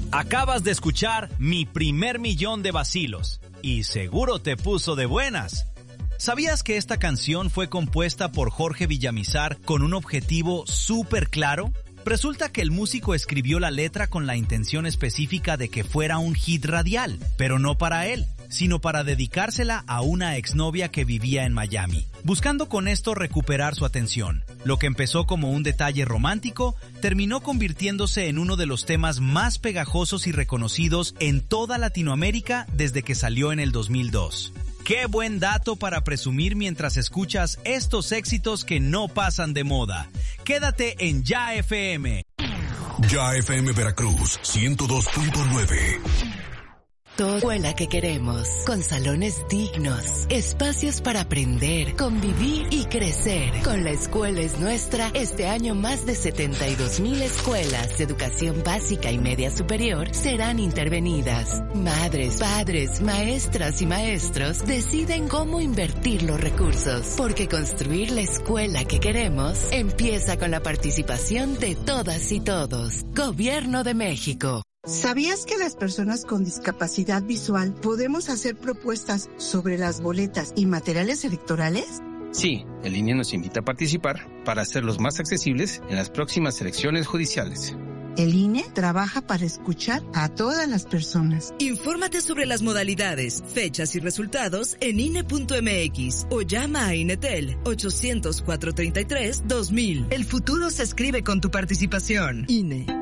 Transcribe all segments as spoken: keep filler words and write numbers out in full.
Acabas de escuchar Mi Primer Millón de Vacilos y seguro te puso de buenas. ¿Sabías que esta canción fue compuesta por Jorge Villamizar con un objetivo súper claro? Resulta que el músico escribió la letra con la intención específica de que fuera un hit radial, pero no para él, sino para dedicársela a una exnovia que vivía en Miami, buscando con esto recuperar su atención. Lo que empezó como un detalle romántico, terminó convirtiéndose en uno de los temas más pegajosos y reconocidos en toda Latinoamérica desde que salió en el dos mil dos. ¡Qué buen dato para presumir mientras escuchas estos éxitos que no pasan de moda! Quédate en Ya F M. Ya F M Veracruz, ciento dos punto nueve. Toda escuela que queremos, con salones dignos, espacios para aprender, convivir y crecer. Con La Escuela es Nuestra, este año más de setenta y dos mil escuelas de educación básica y media superior serán intervenidas. Madres, padres, maestras y maestros deciden cómo invertir los recursos, porque construir la escuela que queremos empieza con la participación de todas y todos. Gobierno de México. ¿Sabías que las personas con discapacidad visual podemos hacer propuestas sobre las boletas y materiales electorales? Sí, el I N E nos invita a participar para hacerlos más accesibles en las próximas elecciones judiciales. El I N E trabaja para escuchar a todas las personas. Infórmate sobre las modalidades, fechas y resultados en I N E punto M X o llama a INETEL ochocientos, cuatrocientos treinta y tres, dos mil. El futuro se escribe con tu participación. I N E.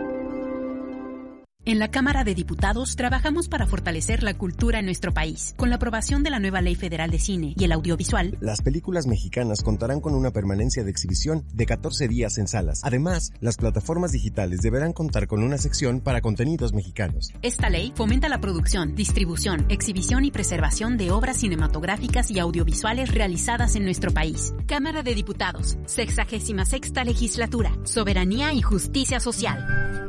En la Cámara de Diputados trabajamos para fortalecer la cultura en nuestro país. Con la aprobación de la nueva Ley Federal de Cine y el Audiovisual, las películas mexicanas contarán con una permanencia de exhibición de catorce días en salas. Además, las plataformas digitales deberán contar con una sección para contenidos mexicanos. Esta ley fomenta la producción, distribución, exhibición y preservación de obras cinematográficas y audiovisuales realizadas en nuestro país. Cámara de Diputados, sexagésima sexta Legislatura, Soberanía y Justicia Social.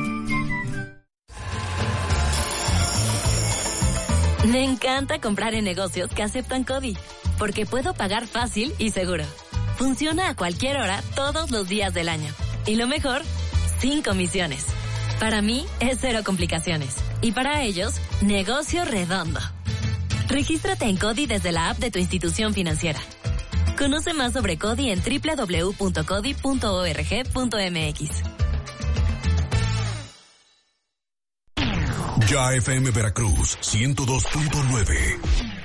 Me encanta comprar en negocios que aceptan CODI, porque puedo pagar fácil y seguro. Funciona a cualquier hora, todos los días del año. Y lo mejor, sin comisiones. Para mí, es cero complicaciones. Y para ellos, negocio redondo. Regístrate en CODI desde la app de tu institución financiera. Conoce más sobre CODI en doble u doble u doble u punto codi punto org punto m x. Ya F M Veracruz, ciento dos punto nueve.